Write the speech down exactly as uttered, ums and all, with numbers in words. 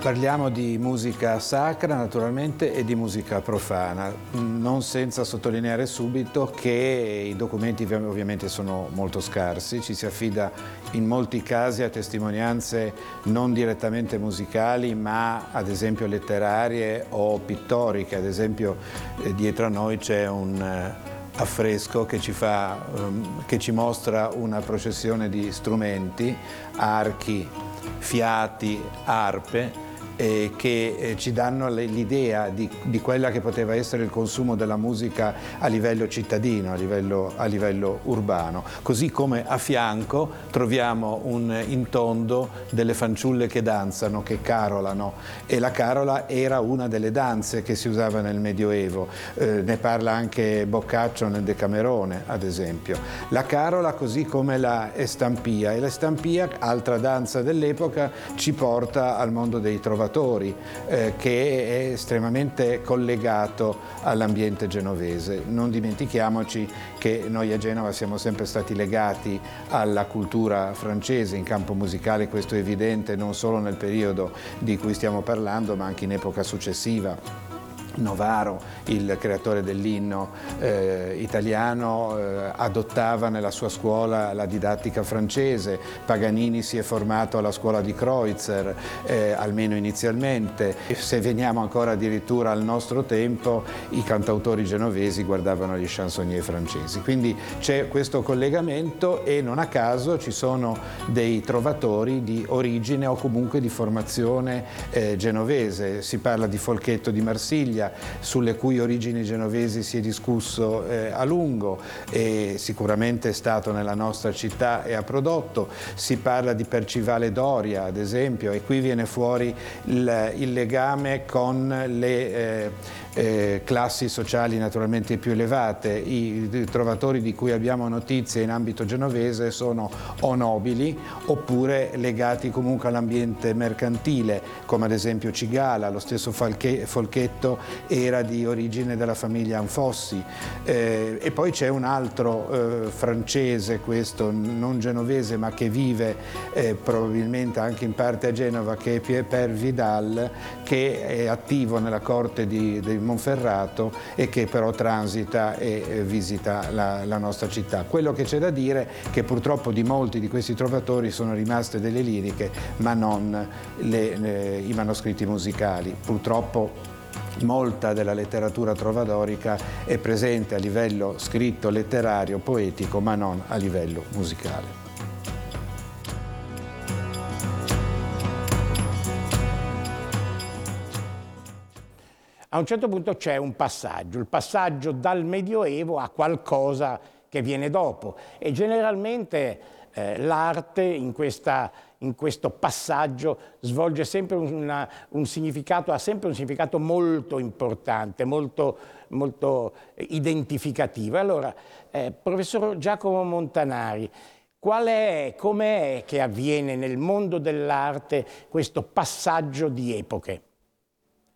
Parliamo di musica sacra naturalmente e di musica profana, non senza sottolineare subito che i documenti ovviamente sono molto scarsi, ci si affida in molti casi a testimonianze non direttamente musicali ma ad esempio letterarie o pittoriche. Ad esempio eh, dietro a noi c'è un eh, affresco che ci, fa, um, che ci mostra una processione di strumenti, archi, fiati, arpe, Eh, che eh, ci danno l'idea di, di quella che poteva essere il consumo della musica a livello cittadino, a livello, a livello urbano. Così come a fianco troviamo un intondo delle fanciulle che danzano, che carolano, e la carola era una delle danze che si usava nel Medioevo, eh, ne parla anche Boccaccio nel Decamerone ad esempio. La carola così come la estampia, e la estampia, altra danza dell'epoca, ci porta al mondo dei trovatori, Eh, che è estremamente collegato all'ambiente genovese. Non dimentichiamoci che noi a Genova siamo sempre stati legati alla cultura francese in campo musicale, questo è evidente non solo nel periodo di cui stiamo parlando ma anche in epoca successiva. Novaro, il creatore dell'inno eh, italiano, eh, adottava nella sua scuola la didattica francese. Paganini si è formato alla scuola di Kreutzer, eh, almeno inizialmente. E se veniamo ancora addirittura al nostro tempo, i cantautori genovesi guardavano gli chansonnier francesi. Quindi c'è questo collegamento e non a caso ci sono dei trovatori di origine o comunque di formazione eh, genovese. Si parla di Folchetto di Marsiglia, sulle cui origini genovesi si è discusso eh, a lungo e sicuramente è stato nella nostra città e ha prodotto. Si parla di Percivale Doria ad esempio, e qui viene fuori il, il legame con le eh, eh, classi sociali naturalmente più elevate. I, i trovatori di cui abbiamo notizie in ambito genovese sono o nobili oppure legati comunque all'ambiente mercantile, come ad esempio Cigala. Lo stesso Falche, Folchetto era di origine della famiglia Anfossi, eh, e poi c'è un altro eh, francese, questo non genovese ma che vive eh, probabilmente anche in parte a Genova, che è Pierre Vidal, che è attivo nella corte di, di Monferrato e che però transita e eh, visita la, la nostra città. Quello che c'è da dire è che purtroppo di molti di questi trovatori sono rimaste delle liriche ma non le, le, i manoscritti musicali. Purtroppo molta della letteratura trovadorica è presente a livello scritto, letterario, poetico, ma non a livello musicale. A un certo punto c'è un passaggio, il passaggio dal Medioevo a qualcosa che viene dopo, e generalmente eh, l'arte in questa in questo passaggio svolge sempre una, un significato, ha sempre un significato molto importante, molto, molto identificativo. Allora, eh, professor Giacomo Montanari, qual è, com'è che avviene nel mondo dell'arte questo passaggio di epoche?